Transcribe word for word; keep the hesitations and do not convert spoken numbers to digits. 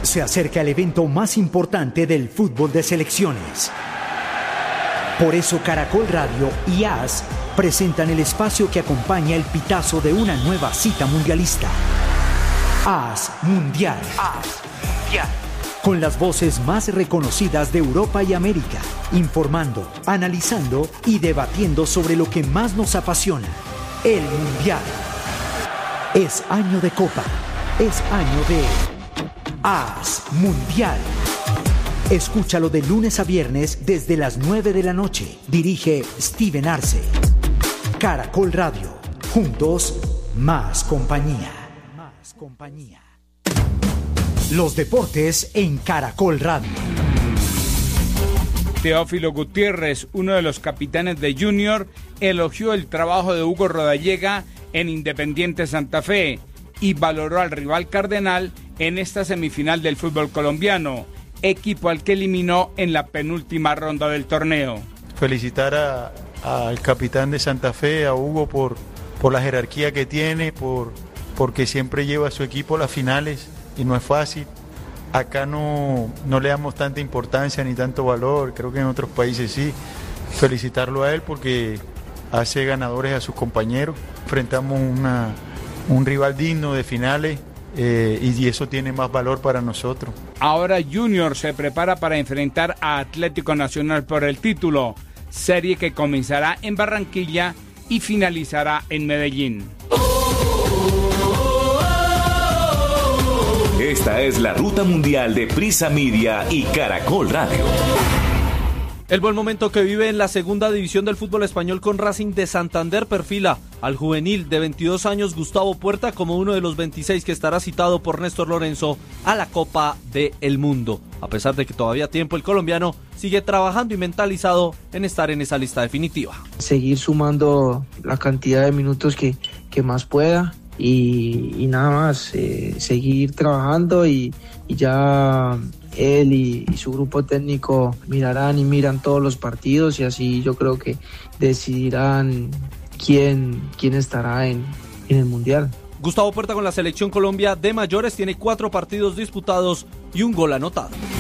Se acerca el evento más importante del fútbol de selecciones. Por eso Caracol Radio y A S presentan el espacio que acompaña el pitazo de una nueva cita mundialista. A S Mundial. A S Mundial. Con las voces más reconocidas de Europa y América, informando, analizando y debatiendo sobre lo que más nos apasiona, el Mundial. Es año de Copa, es año de A S Mundial. Escúchalo de lunes a viernes desde las nueve de la noche. Dirige Steven Arce. Caracol Radio. Juntos, más compañía. Más compañía. Los deportes en Caracol Radio. Teófilo Gutiérrez, uno de los capitanes de Junior, elogió el trabajo de Hugo Rodallega en Independiente Santa Fe y valoró al rival cardenal en esta semifinal del fútbol colombiano, equipo al que eliminó en la penúltima ronda del torneo. Felicitar a, al capitán de Santa Fe, a Hugo, por, por la jerarquía que tiene, por, porque siempre lleva a su equipo a las finales y no es fácil. Acá no, no le damos tanta importancia ni tanto valor, creo que en otros países sí. Felicitarlo a él porque hace ganadores a sus compañeros. Enfrentamos una, un rival digno de finales. Eh, y eso tiene más valor para nosotros. Ahora Junior se prepara para enfrentar a Atlético Nacional por el título, serie que comenzará en Barranquilla y finalizará en Medellín. Esta es la ruta mundial de Prisa Media y Caracol Radio. El buen momento que vive en la segunda división del fútbol español con Racing de Santander perfila al juvenil de veintidós años Gustavo Puerta como uno de los veintiséis que estará citado por Néstor Lorenzo a la Copa del Mundo. A pesar de que todavía a tiempo, el colombiano sigue trabajando y mentalizado en estar en esa lista definitiva. Seguir sumando la cantidad de minutos que, que más pueda y, y nada más, eh, seguir trabajando y, y ya... él y, y su grupo técnico mirarán y miran todos los partidos y así yo creo que decidirán quién, quién estará en, en el Mundial. Gustavo Puerta con la selección Colombia de mayores tiene cuatro partidos disputados y un gol anotado.